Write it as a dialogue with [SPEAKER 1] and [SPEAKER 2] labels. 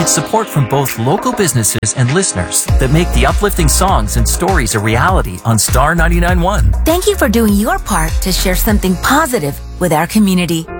[SPEAKER 1] It's support from both local businesses and listeners that make the uplifting songs and stories a reality on Star 99.1.
[SPEAKER 2] Thank you for doing your part to share something positive with our community.